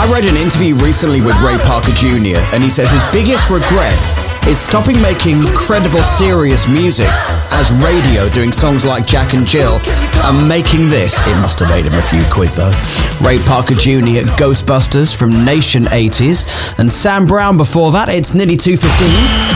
I read an interview recently with Ray Parker Jr. and he says his biggest regret is stopping making credible, serious music as radio, doing songs like Jack and Jill, and making this. It must have made him a few quid though. Ray Parker Jr., Ghostbusters from Nation 80s, and Sam Brown before that. It's nearly 2:15.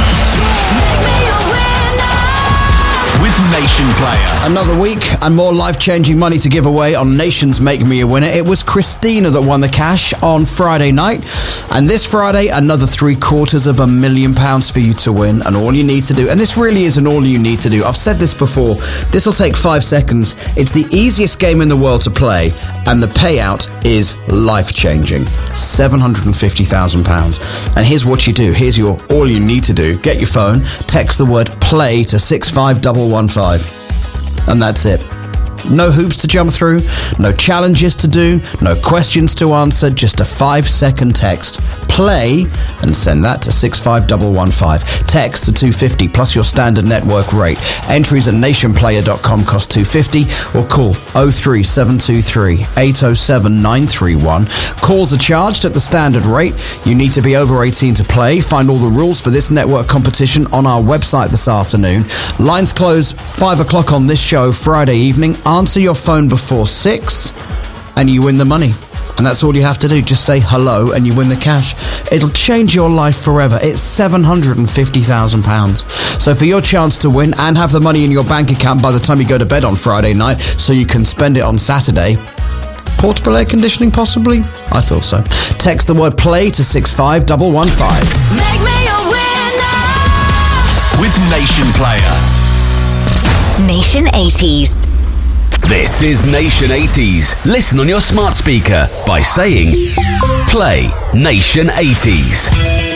With Nation Player. Another week and more life-changing money to give away on Nation's Make Me a Winner. It was Christina that won the cash on Friday night. And this Friday, another £750,000 for you to win. And all you need to do, and this really isn't all you need to do. I've said this before. This will take 5 seconds. It's the easiest game in the world to play. And the payout is life-changing. £750,000. And here's what you do. Here's all you need to do. Get your phone, text the word play to 65115. And that's it. No hoops to jump through, no challenges to do, no questions to answer, just a 5-second text. Play and send that to 65115. Text to 250 plus your standard network rate. Entries at nationplayer.com cost $2.50 or call 03723 807 931. Calls are charged at the standard rate. You need to be over 18 to play. Find all the rules for this network competition on our website this afternoon. Lines close 5 o'clock on this show Friday evening. Answer your phone before 6 and you win the money. And that's all you have to do. Just say hello and you win the cash. It'll change your life forever. It's £750,000. So for your chance to win and have the money in your bank account by the time you go to bed on Friday night so you can spend it on Saturday, portable air conditioning possibly? I thought so. Text the word play to 65115. Make me a winner with Nation Player. Nation 80s. This is Nation 80s. Listen on your smart speaker by saying, play Nation 80s.